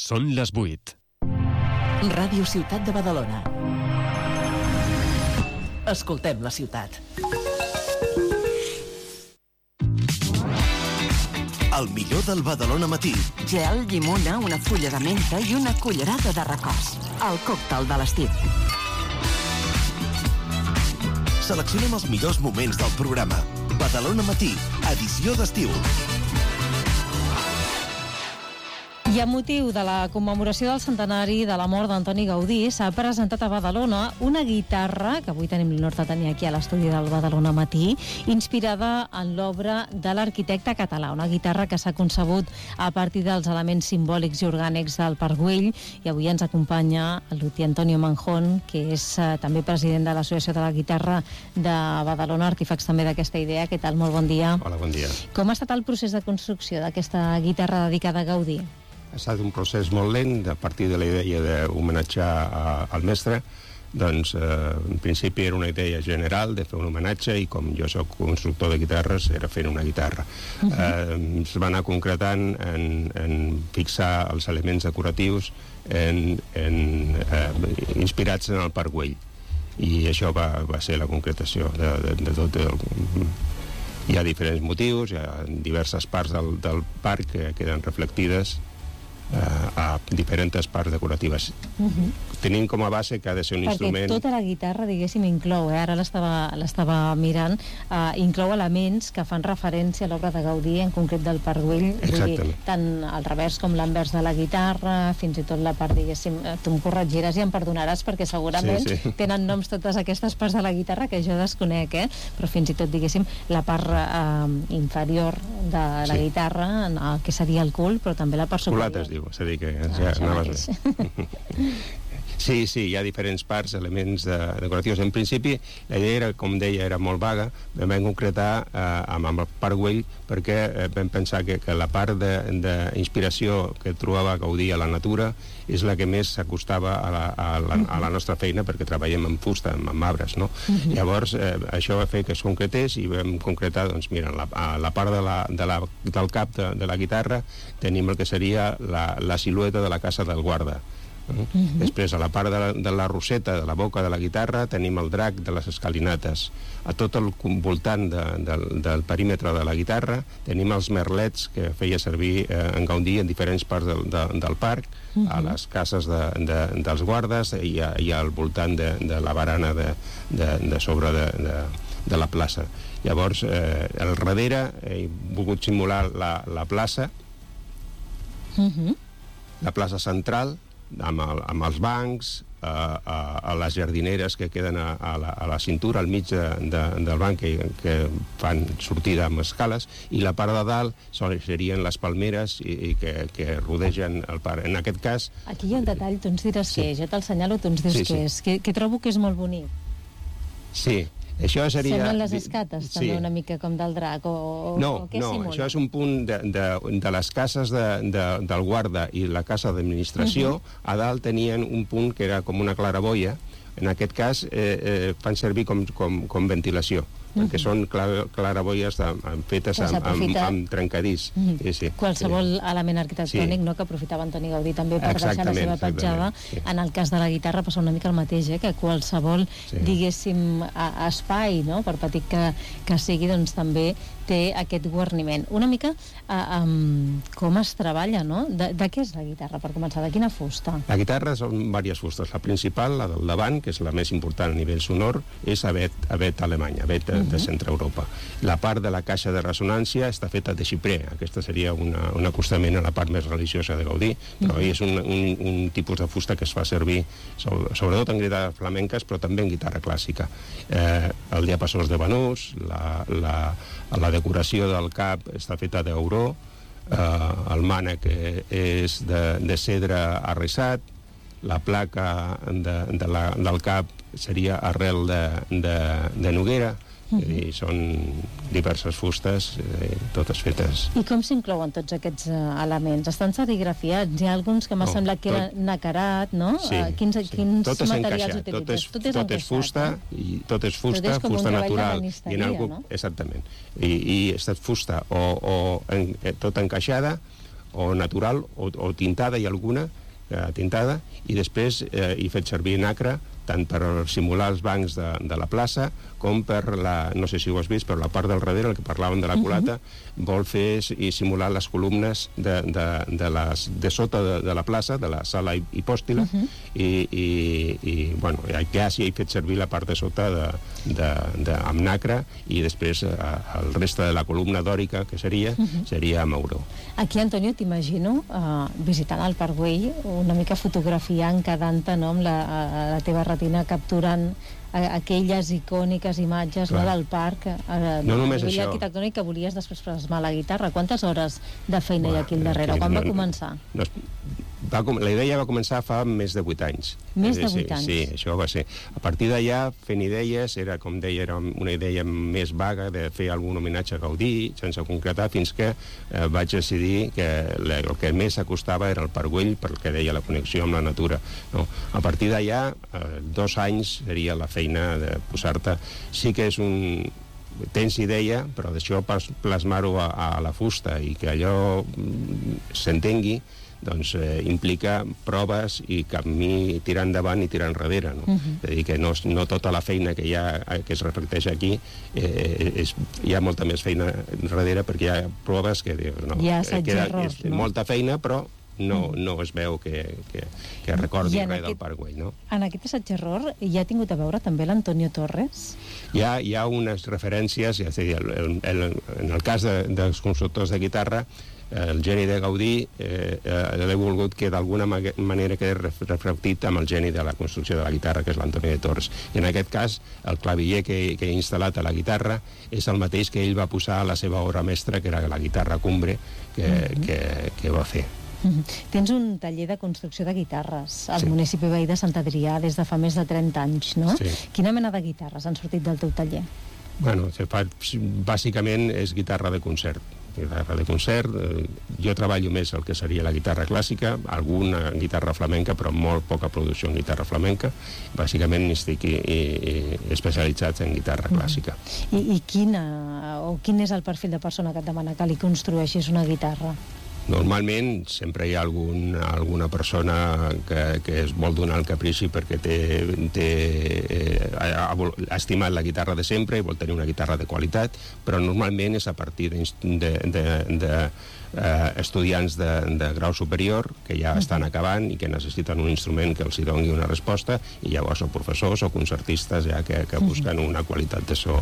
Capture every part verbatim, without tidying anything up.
Són les vuit. Ràdio Ciutat de Badalona. Escoltem la ciutat. El millor del Badalona Matí. Gel, llimona, una fulla de menta i una cullerada de recòs. El còctel de l'estiu. Seleccionem els millors moments del programa. Badalona Matí, edició d'estiu. I a motiu de la commemoració del centenari de la mort d'Antoni Gaudí s'ha presentat a Badalona una guitarra, que avui tenim l'honor de tenir aquí a l'estudi del Badalona Matí, inspirada en l'obra de l'arquitecte català. Una guitarra que s'ha concebut a partir dels elements simbòlics i orgànics del Parc Güell, i avui ens acompanya el luthier Antonio Manjón, que és eh, també president de l'Associació de la Guitarra de Badalona, artífex també d'aquesta idea. Què tal? Molt bon dia. Hola, bon dia. Com ha estat el procés de construcció d'aquesta guitarra dedicada a Gaudí? Ha estat un procés molt lent, a partir de la idea d'homenatjar al mestre. Doncs, eh, en principi era una idea general de fer un homenatge, i com jo soc constructor de guitarres, era fer una guitarra. Uh-huh. eh, es va anar concretant en, en fixar els elements decoratius en, en, eh, inspirats en el Parc Güell, i això va, va ser la concretació de, de, de tot el... Hi ha diferents motius, hi ha diverses parts del, del parc que queden reflectides a diferents parts decoratives. Uh-huh. Tenim com a base que ha de ser un Perquè instrument... Perquè tota la guitarra, diguéssim, inclou, eh? ara l'estava mirant, uh, inclou elements que fan referència a l'obra de Gaudí, en concret del Parc Güell. Exactament. Dir, tant al revers com l'anvers de la guitarra, fins i tot la part, diguéssim, tu em corregiràs i em perdonaràs, perquè segurament sí, sí. tenen noms totes aquestes parts de la guitarra que jo desconec, eh? Però fins i tot, diguéssim, la part uh, inferior de la sí. guitarra, el que seria el cul, però també la part superior. Culat es diu, és a dir que ja ah, anaves bé. Sí, sí, hi ha diferents parts, elements de, decoratius. En principi, la idea, era, com deia, era molt vaga. Vam concretar eh, amb, amb el Parc Güell, perquè eh, vam pensar que, que la part d'inspiració que trobava Gaudí a la natura és la que més s'acostava a, la, a, la, a la nostra feina, perquè treballem amb fusta, amb, amb arbres, no? Uh-huh. Llavors, eh, això va fer que es concretés, i vam concretar, doncs, mira, la, a la part de la, de la, del cap de, de la guitarra tenim el que seria la, la silueta de la casa del guarda. Uh-huh. Després, a la part de la, de la roseta, de la boca de la guitarra, tenim el drac de les escalinates. A tot el voltant de, de, del perímetre de la guitarra tenim els merlets que feia servir eh, en Gaudí en diferents parts del, de, del parc, uh-huh. a les cases de, de, dels guardes, i, a, i al voltant de, de la barana de, de, de sobre de, de, de la plaça. Llavors, eh, al darrere he volgut simular la, la plaça, uh-huh. la plaça central, amb, el, amb els bancs, a, a, a les jardineres que queden a, a, la, a la cintura, al mig de, de, del banc, que, que fan sortida amb escales, i la part de dalt serien les palmeres i, i que, que rodegen el parc. En aquest cas... Aquí hi ha un detall, tu ens diràs sí. què és, jo te'l senyalo, tu ens dius sí, què sí. és, que, que trobo que és molt bonic. Sí. Això seria... Semblen les escates, també, sí. una mica com del drac, o, no, o què no, simula? Això és un punt de, de, de les cases de, de, del guarda i la casa d'administració. Uh-huh. A dalt tenien un punt que era com una claraboia. En aquest cas eh, eh, fan servir com, com, com ventilació, uh-huh. perquè són clar, claraboies de, fetes amb, amb, amb trencadís. Uh-huh. Sí, sí. Qualsevol sí. element arquitectònic, sí. no?, que aprofitava Antoni Gaudí també per deixar la seva petjada. Sí. En el cas de la guitarra passa una mica el mateix, eh? que qualsevol, sí. diguéssim, a, espai, no?, per petit que, que sigui, doncs també té aquest guarniment. Una mica uh, um, com es treballa, no? De, de què és la guitarra, per començar? De quina fusta? La guitarra són diverses fustes. La principal, la del davant, que és la més important a nivell sonor, és avet, avet alemany, avet uh-huh. de Centre Europa. La part de la caixa de ressonància està feta de xipré. Aquesta seria una, un acostament a la part més religiosa de Gaudí, però uh-huh. és un, un, un tipus de fusta que es fa servir sobre, sobretot en guitarres flamenques, però també en guitarra clàssica. Eh, el diapasó de banús, la, la, la decoració del cap està feta d'auró, eh, el mànec és de, de cedre arrissat, la placa de, de la, del cap seria arrel de, de, de noguera, uh-huh. és a dir, són diverses fustes, eh, totes fetes. I com s'inclouen tots aquests uh, elements? Estan serigrafiats? Hi ha alguns que m'ha no, semblat que tot... era nacarat, no? Sí, uh, quins sí. quins tot és materials encaixat, utilitzes? tot és, tot és, tot és fusta, eh? i tot és fusta, tot és fusta natural. I en algú, no? Exactament. I, i ha estat fusta o, o en, tot encaixada, o natural o, o tintada, i alguna eh, tintada, i després eh, he fet servir nacre tant per simular els bancs de, de la plaça com per la, no sé si ho has vist, per la part del darrere, el que parlàvem de la culata, uh-huh. vol fer i simular les columnes de, de, de, les, de sota de, de la plaça, de la sala hipòstila, uh-huh. i, i, i bueno, ja sí he fet servir la part de sota de, de, de, amb nacre, i després eh, el reste de la columna dòrica, que seria, uh-huh. seria amb auró. Aquí, Antonio, t'imagino eh, visitant el Parc Güell, una mica fotografiant, quedant-te, no, amb la, la teva retina, capturant aquelles icòniques imatges, no, del parc, eh, no només a això, arquitectònic, que volies després plasmar la guitarra. Quantes hores de feina hi ha aquí al darrere? Aquí, Quan no, va començar? No, va, la idea va començar fa més de vuit anys. Més de vuit anys? Sí, sí, això va ser. A partir d'allà, fent idees, era, com deia, era una idea més vaga de fer algun homenatge a Gaudí, sense concretar, fins que eh, vaig decidir que la, el que més s'acostava era el Parc Güell, pel que deia la connexió amb la natura. No? A partir d'allà, eh, dos anys seria la feina de posar-te. Sí que és un... tens idea, però d'això plasmar-ho a, a la fusta i que allò s'entengui, doncs eh, implica proves i camí, tirar endavant i tirar enrere, no? Uh-huh. És a dir, que no, no tota la feina que hi ha, que es reflecteix aquí, eh, és, hi ha molta més feina darrere, perquè hi ha proves que dius, no, hi ha assaig queda, errors, és no? Molta feina, però no, no es veu que, que, que recordi res aquest, del Parc Güell, no? En aquest assaig error hi ha tingut a veure també l'Antonio Torres? Hi ha, hi ha unes referències, és a dir, el, el, en el cas de, dels constructors de guitarra, el geni de Gaudí eh, eh, l'he volgut que d'alguna manera quedi reflectit amb el geni de la construcció de la guitarra, que és l'Antonio de Torres. I en aquest cas, el claviller que, que he instal·lat a la guitarra és el mateix que ell va posar a la seva obra mestra, que era la guitarra Cumbre, que, mm-hmm. que, que va fer. Mm-hmm. Tens un taller de construcció de guitarres al sí. municipi veí de Sant Adrià des de fa més de trenta anys, no? Sí. Quina mena de guitarres han sortit del teu taller? Bueno, se fa, bàsicament és guitarra de concert. Guitarra de concert, eh, jo treballo més el que seria la guitarra clàssica, alguna guitarra flamenca, però molt poca producció en guitarra flamenca. Bàsicament estic i, i, especialitzat en guitarra clàssica. I, i quina, o quin és el perfil de persona que et demana que li construeixis una guitarra? Normalment sempre hi ha algun, alguna persona que, que es vol donar el caprici perquè té, té, eh, ha, ha estimat la guitarra de sempre i vol tenir una guitarra de qualitat, però normalment és a partir de, de, de, de eh, estudiants de, de grau superior que ja estan acabant i que necessiten un instrument que els hi doni una resposta, i llavors o professors o concertistes ja que, que busquen una qualitat de so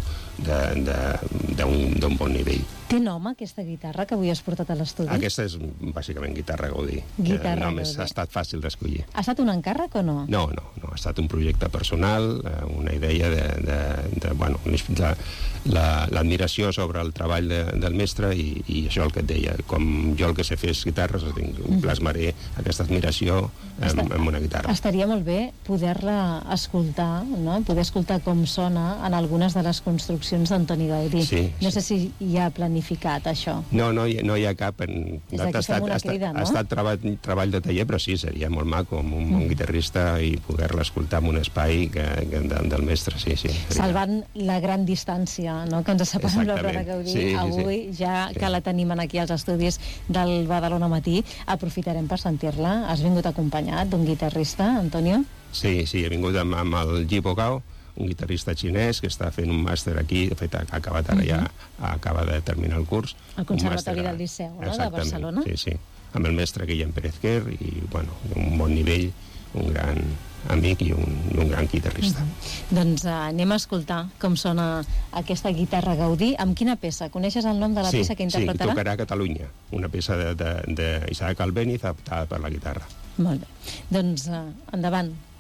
d'un bon nivell. Té nom aquesta guitarra que avui has portat a l'estudi? Aquesta és bàsicament guitarra Gaudí. Guitarra Gaudí. Gaudí. Ha estat fàcil d'escollir. Ha estat un encàrrec o no? No, no, no. Ha estat un projecte personal, una idea de, de, de bueno, l'admiració la, sobre el treball de, del mestre, i, i això el que et deia. Com jo el que sé fer és guitarres, plasmaré aquesta admiració en, en una guitarra. Estaria molt bé poder-la escoltar, no? Poder escoltar com sona en algunes de les construccions d'Antoni Gaudí. Sí, no sé sí. si hi ha planificat això. No, no, hi, no hi ha cap. En, ha estat, crida, no? ha estat treball, treball de taller, però sí, seria molt maco amb un, mm. un guitarrista i poder-la escoltar en un espai que, que del, del mestre, sí, sí. Seria. Salvant la gran distància, no?, que ens separa amb l'obra de Gaudí, sí, avui sí, sí. ja sí. que la tenim aquí als estudis del Badalona Matí, aprofitarem per sentir-la. Has vingut acompanyat d'un guitarrista, Antonio? Sí, sí, he vingut amb, amb el Jibo Gao, un guitarrista xinès que està fent un màster aquí, de fet ha acabat ara ja, acaba de terminar el curs. El Conservatori del Liceu, no?, de Barcelona. Sí, sí, amb el mestre Guillem Pérez Quer, i, bueno, un bon nivell, un gran amic i un, un gran guitarrista. Uh-huh. Doncs uh, anem a escoltar com sona aquesta guitarra Gaudí. Amb quina peça? Coneixes el nom de la sí, peça que interpretarà? Sí, tocarà a Catalunya, una peça d'Isaac Albéniz adaptada per la guitarra. Molt bé. Doncs uh, endavant.